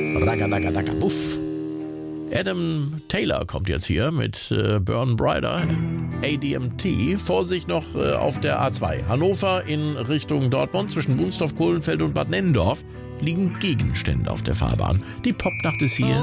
Ragadagadagga, buff. Adam Taylor kommt jetzt hier mit Burn Brighter, ADMT. Vorsicht noch auf der A2. Hannover in Richtung Dortmund zwischen Bunsdorf, Kohlenfeld und Bad Nennendorf liegen Gegenstände auf der Fahrbahn. Die Popnacht ist hier.